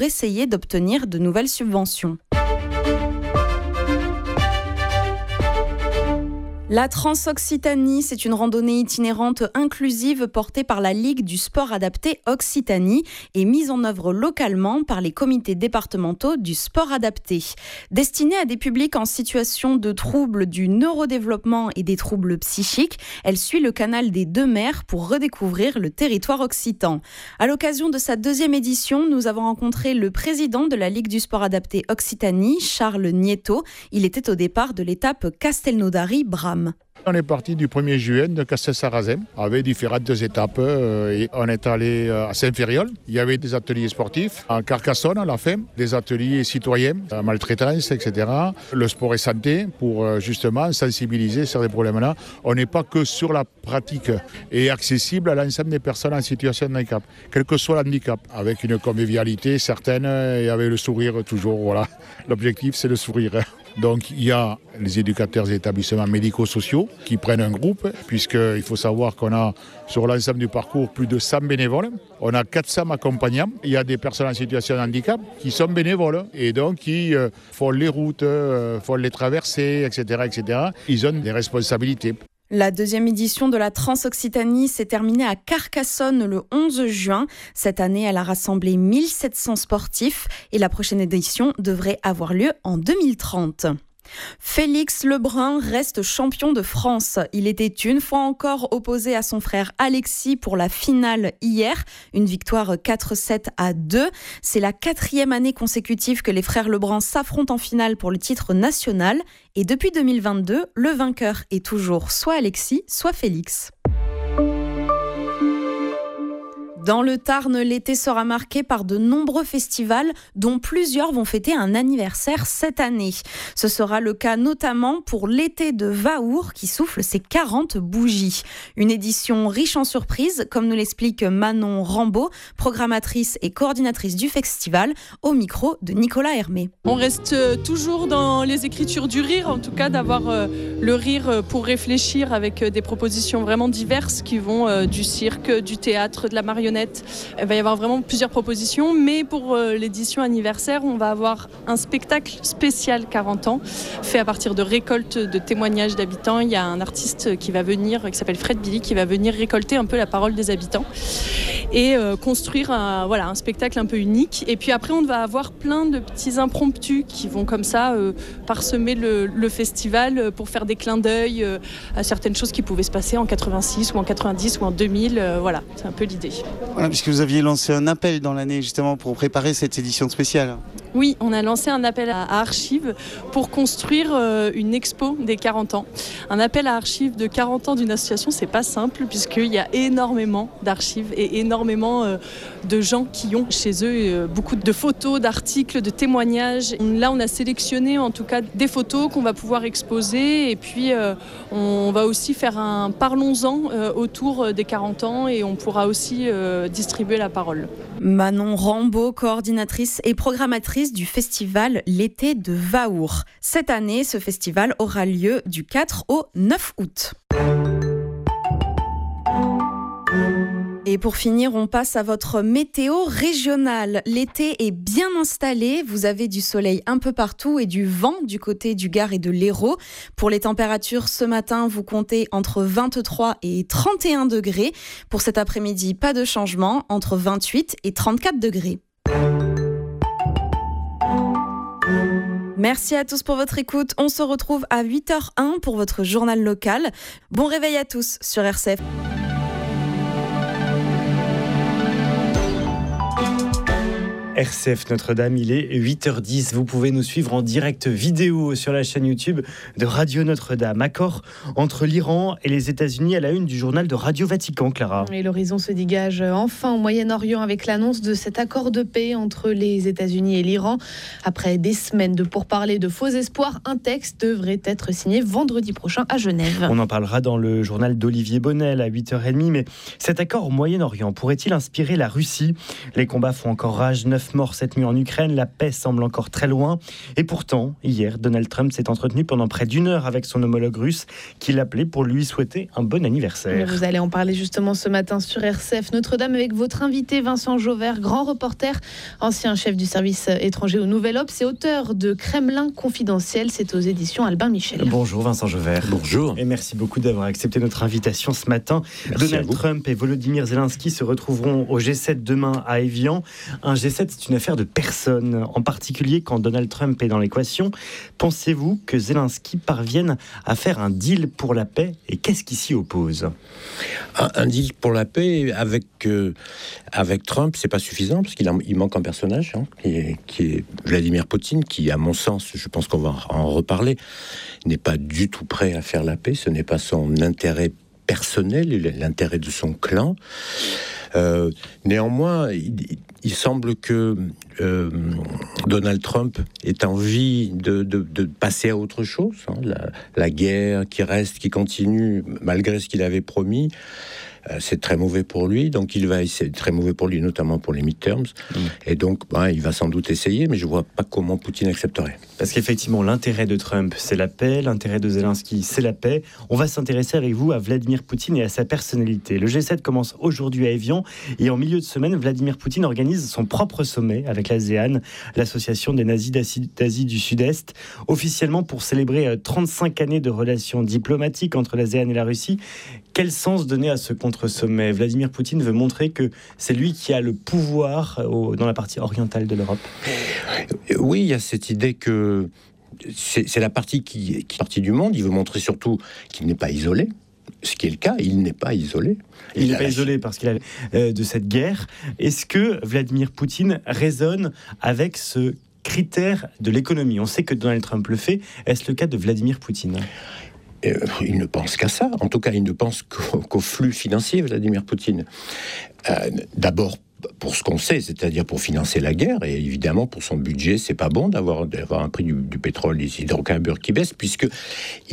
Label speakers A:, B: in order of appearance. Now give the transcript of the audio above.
A: essayer d'obtenir de nouvelles subventions. La Transoccitanie, c'est une randonnée itinérante inclusive portée par la Ligue du sport adapté Occitanie et mise en œuvre localement par les comités départementaux du sport adapté. Destinée à des publics en situation de troubles du neurodéveloppement et des troubles psychiques, elle suit le canal des Deux Mers pour redécouvrir le territoire occitan. À l'occasion de sa 2e édition, nous avons rencontré le président de la Ligue du sport adapté Occitanie, Charles Nieto. Il était au départ de l'étape Castelnaudary-Bram.
B: On est parti du 1er juin de Castelsarazem avec différentes étapes. Et on est allé à Saint-Ferriol. Il y avait des ateliers sportifs. À Carcassonne, à la fin, des ateliers citoyens, la maltraitance, etc. Le sport et santé pour justement sensibiliser sur ces problèmes-là. On n'est pas que sur la pratique et accessible à l'ensemble des personnes en situation de handicap, quel que soit l'handicap, avec une convivialité certaine et avec le sourire toujours. Voilà. L'objectif, c'est le sourire. Donc il y a les éducateurs des établissements médico-sociaux qui prennent un groupe, puisqu'il faut savoir qu'on a sur l'ensemble du parcours plus de 100 bénévoles. On a 400 accompagnants. Il y a des personnes en situation de handicap qui sont bénévoles et donc qui font les routes, font les traversées, etc., etc. Ils ont des responsabilités.
A: La 2e édition de la Transoccitanie s'est terminée à Carcassonne le 11 juin. Cette année, elle a rassemblé 1700 sportifs et la prochaine édition devrait avoir lieu en 2030. Félix Lebrun reste champion de France. Il était une fois encore opposé à son frère Alexis pour la finale hier. Une victoire 4-7-2. C'est la 4e année consécutive que les frères Lebrun s'affrontent en finale pour le titre national. Et depuis 2022, le vainqueur est toujours soit Alexis, soit Félix. Dans le Tarn, l'été sera marqué par de nombreux festivals dont plusieurs vont fêter un anniversaire cette année. Ce sera le cas notamment pour l'été de Vaour qui souffle ses 40 bougies. Une édition riche en surprises, comme nous l'explique Manon Rambaud, programmatrice et coordinatrice du festival, au micro de Nicolas Hermé.
C: On reste toujours dans les écritures du rire, en tout cas d'avoir le rire pour réfléchir avec des propositions vraiment diverses qui vont du cirque, du théâtre, de la marionnette. Il va y avoir vraiment plusieurs propositions, mais pour l'édition anniversaire, on va avoir un spectacle spécial 40 ans, fait à partir de récoltes de témoignages d'habitants. Il y a un artiste qui va venir, qui s'appelle Fred Billy, qui va venir récolter un peu la parole des habitants et construire un spectacle un peu unique. Et puis après, on va avoir plein de petits impromptus qui vont comme ça parsemer le festival pour faire des clins d'œil à certaines choses qui pouvaient se passer en 86 ou en 90 ou en 2000. Voilà, c'est un peu l'idée.
D: Voilà, puisque vous aviez lancé un appel dans l'année justement pour préparer cette édition spéciale.
C: Oui, on a lancé un appel à Archives pour construire une expo des 40 ans. Un appel à Archives de 40 ans d'une association, c'est pas simple puisqu'il y a énormément d'archives et énormément de gens qui ont chez eux beaucoup de photos, d'articles, de témoignages. Là, on a sélectionné en tout cas des photos qu'on va pouvoir exposer et puis on va aussi faire un parlons-en autour des 40 ans et on pourra aussi distribuer la parole.
A: Manon Rambaud, coordinatrice et programmatrice du festival L'été de Vaour. Cette année, ce festival aura lieu du 4 au 9 août. Et pour finir, on passe à votre météo régionale. L'été est bien installé, vous avez du soleil un peu partout et du vent du côté du Gard et de l'Hérault. Pour les températures, ce matin, vous comptez entre 23 et 31 degrés. Pour cet après-midi, pas de changement, entre 28 et 34 degrés. Merci à tous pour votre écoute. On se retrouve à 8h01 pour votre journal local. Bon réveil à tous sur RCF.
E: RCF Notre-Dame, il est 8h10. Vous pouvez nous suivre en direct vidéo sur la chaîne YouTube de Radio Notre-Dame. Accord entre l'Iran et les États-Unis à la une du journal de Radio Vatican, Clara.
F: Et l'horizon se dégage enfin au Moyen-Orient avec l'annonce de cet accord de paix entre les États-Unis et l'Iran. Après des semaines de pourparlers de faux espoirs, un texte devrait être signé vendredi prochain à Genève.
E: On en parlera dans le journal d'Olivier Bonnel à 8h30. Mais cet accord au Moyen-Orient pourrait-il inspirer la Russie ? Les combats font encore rage. 9 9 morts cette nuit en Ukraine. La paix semble encore très loin. Et pourtant, hier, Donald Trump s'est entretenu pendant près d'1 heure avec son homologue russe qui l'appelait pour lui souhaiter un bon anniversaire.
F: Vous allez en parler justement ce matin sur RCF Notre-Dame avec votre invité Vincent Jauvert, grand reporter, ancien chef du service étranger au Nouvel Obs et auteur de Kremlin confidentiel. C'est aux éditions Albin Michel.
E: Bonjour Vincent Jauvert.
G: Bonjour.
E: Et merci beaucoup d'avoir accepté notre invitation ce matin.
G: Merci
E: Donald Trump et Volodymyr Zelensky se retrouveront au G7 demain à Évian. Un G7, c'est une affaire de personne, en particulier quand Donald Trump est dans l'équation. Pensez-vous que Zelensky parvienne à faire un deal pour la paix et qu'est-ce qui s'y oppose ?
G: Un deal pour la paix avec Trump, c'est pas suffisant parce qu'il manque un personnage qui est Vladimir Poutine, qui, à mon sens, je pense qu'on va en reparler, n'est pas du tout prêt à faire la paix. Ce n'est pas son intérêt personnel, l'intérêt de son clan. Néanmoins, il semble que Donald Trump ait envie de passer à autre chose. La guerre qui continue, malgré ce qu'il avait promis, c'est très mauvais pour lui. Donc il va essayer, très mauvais pour lui, notamment pour les midterms. Et donc, il va sans doute essayer, mais je vois pas comment Poutine accepterait.
E: Parce qu'effectivement, l'intérêt de Trump, c'est la paix. L'intérêt de Zelensky, c'est la paix. On va s'intéresser avec vous à Vladimir Poutine et à sa personnalité. Le G7 commence aujourd'hui à Évian. Et en milieu de semaine, Vladimir Poutine organise son propre sommet avec l'ASEAN, l'association des nazis d'Asie du Sud-Est, officiellement pour célébrer 35 années de relations diplomatiques entre l'ASEAN et la Russie. Quel sens donner à ce contre-sommet ? Vladimir Poutine veut montrer que c'est lui qui a le pouvoir dans la partie orientale de l'Europe.
G: Oui, il y a cette idée que c'est la partie qui est partie du monde. Il veut montrer surtout qu'il n'est pas isolé. Ce qui est le cas, il n'est pas isolé.
E: Il n'est pas isolé parce qu'il a de cette guerre. Est-ce que Vladimir Poutine résonne avec ce critère de l'économie ? On sait que Donald Trump le fait. Est-ce le cas de Vladimir Poutine ?
G: Il ne pense qu'à ça. En tout cas, il ne pense qu'au flux financier, Vladimir Poutine. D'abord, pour ce qu'on sait, c'est-à-dire pour financer la guerre, et évidemment pour son budget, c'est pas bon d'avoir un prix du pétrole et des hydrocarbures qui baisse, puisque